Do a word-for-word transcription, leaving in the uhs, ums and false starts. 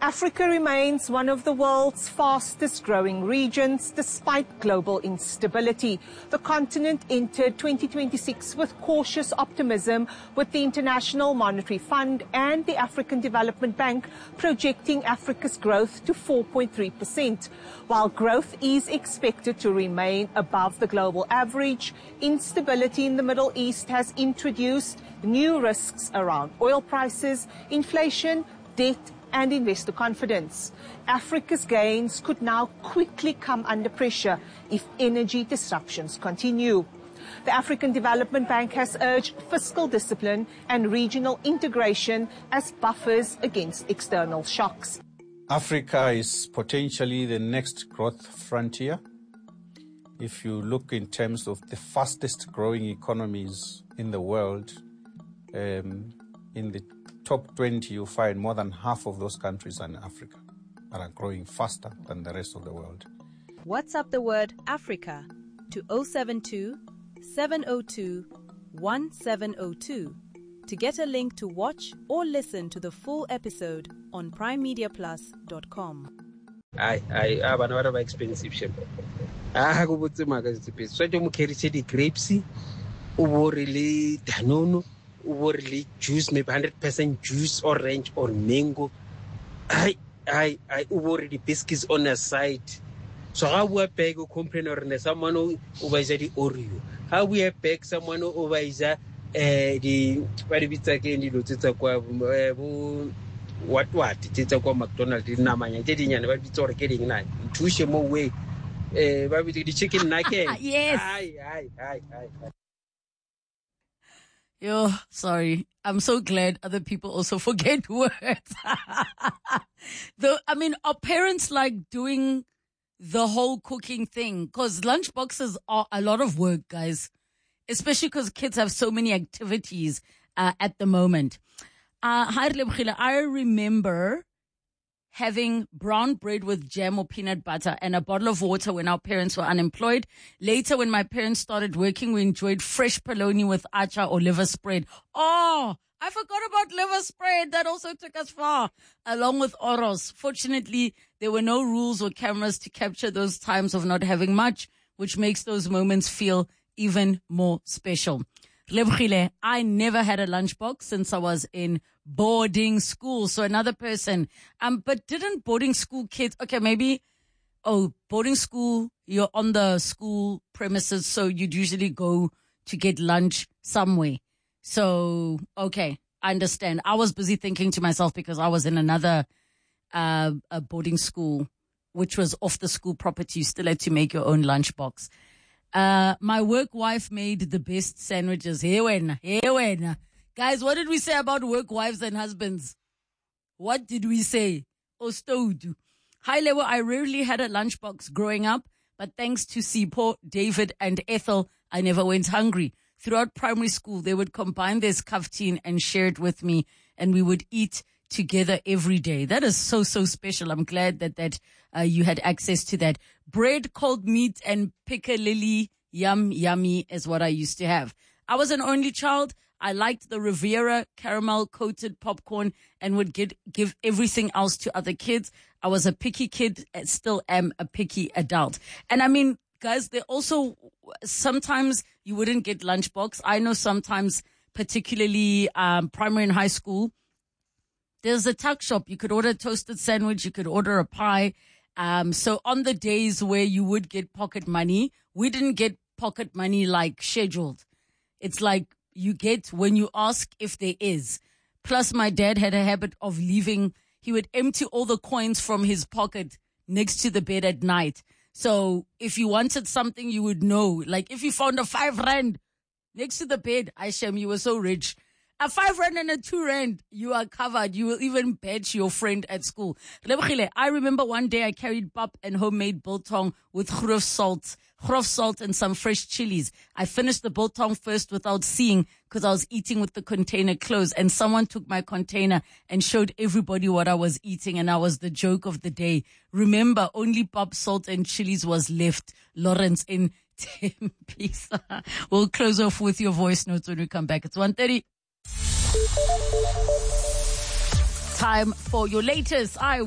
Africa remains one of the world's fastest growing regions despite global instability. The continent entered twenty twenty-six with cautious optimism, with the International Monetary Fund and the African Development Bank projecting Africa's growth to four point three percent. While growth is expected to remain above the global average, instability in the Middle East has introduced new risks around oil prices, inflation, debt and investor confidence. Africa's gains could now quickly come under pressure if energy disruptions continue. The African Development Bank has urged fiscal discipline and regional integration as buffers against external shocks. Africa is potentially the next growth frontier. If you look in terms of the fastest growing economies in the world, um, in the top twenty, you find more than half of those countries are in Africa and are growing faster than the rest of the world. WhatsApp the word Africa to zero seven two, seven zero two, one seven zero two to get a link to watch or listen to the full episode on prime media plus dot com. Ai ai aba na ba expensive ship. Ah go botse maka se pese. So mo keretse di grapes, o bo really Danone, or juice, maybe one hundred percent juice, orange or mango. I, I, I, over the biscuits on the side. So how we pay go complain or someone who buys the Oreo? How we pay someone who buys the what if it's again the Lutita what what it's a McDonald's in Namanya, getting and what it's all getting nine. Two shame away. Eh, the chicken nugget. Yes. Aye, aye, aye, aye. Yo, sorry. I'm so glad other people also forget words. Though, I mean, are parents like doing the whole cooking thing? Because lunch boxes are a lot of work, guys. Especially because kids have so many activities uh, at the moment. Uh, I remember having brown bread with jam or peanut butter and a bottle of water when our parents were unemployed. Later, when my parents started working, we enjoyed fresh polony with acha or liver spread. Oh, I forgot about liver spread. That also took us far, along with oros. Fortunately, there were no rules or cameras to capture those times of not having much, which makes those moments feel even more special. Lebogile, I never had a lunchbox since I was in boarding school. So another person, um, but didn't boarding school kids, okay, maybe, oh, boarding school, you're on the school premises, so you'd usually go to get lunch somewhere. So, okay, I understand. I was busy thinking to myself because I was in another, uh, a boarding school, which was off the school property. You still had to make your own lunchbox. Uh, my work wife made the best sandwiches. Hey, when, hey, when. Guys, what did we say about work wives and husbands? What did we say? Ostowdu. High level, I rarely had a lunchbox growing up, but thanks to Sipho, David, and Ethel, I never went hungry. Throughout primary school, they would combine their skaftin and share it with me, and we would eat together every day. That is so, so special. I'm glad that, that uh, you had access to that. Bread, cold meat, and piccalilli, yum, yummy is what I used to have. I was an only child. I liked the Riviera caramel-coated popcorn and would get, give everything else to other kids. I was a picky kid and still am a picky adult. And I mean, guys, they also, sometimes you wouldn't get lunchbox. I know sometimes, particularly um, primary and high school, there's a tuck shop. You could order a toasted sandwich. You could order a pie. Um, so on the days where you would get pocket money, we didn't get pocket money like scheduled. It's like you get when you ask if there is. Plus, my dad had a habit of leaving. He would empty all the coins from his pocket next to the bed at night. So if you wanted something, you would know. Like if you found a five rand next to the bed, Aishem, you were so rich. A five rand and a two rand, you are covered. You will even bet your friend at school. I remember one day I carried pap and homemade biltong with grof salt, grof salt and some fresh chilies. I finished the biltong first without seeing because I was eating with the container closed, and someone took my container and showed everybody what I was eating, and I was the joke of the day. Remember, only pap, salt and chilies was left. Lawrence in Tembisa. We'll close off with your voice notes when we come back. It's one thirty. Time for your latest I